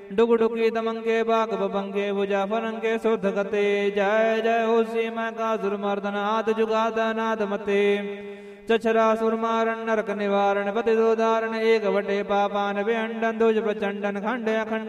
डुग डुकी तमंगे बाग बबंगे भुजा फरंगे सुध गते जय जय हो सी मैं का सुरमर्दन आद जुगाद नाद मते चछरा सुरमारण नरक निवारण पति दोधारण एक वटे पापान बेअंडन दुज प्रचंडन खंड अखंड